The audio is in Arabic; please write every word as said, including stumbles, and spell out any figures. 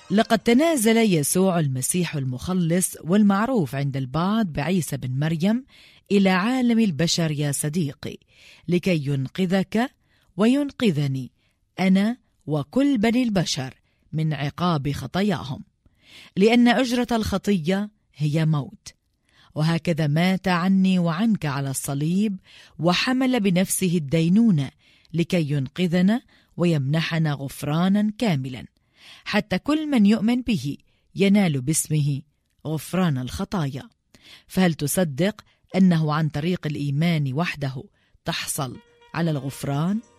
لقد تنازل يسوع المسيح المخلص والمعروف عند البعض بعيسى بن مريم إلى عالم البشر يا صديقي، لكي ينقذك وينقذني أنا وكل بني البشر من عقاب خطاياهم، لأن أجرة الخطية هي موت، وهكذا مات عني وعنك على الصليب وحمل بنفسه الدينونة لكي ينقذنا ويمنحنا غفرانا كاملا، حتى كل من يؤمن به ينال باسمه غفران الخطايا. فهل تصدق أنه عن طريق الإيمان وحده تحصل على الغفران؟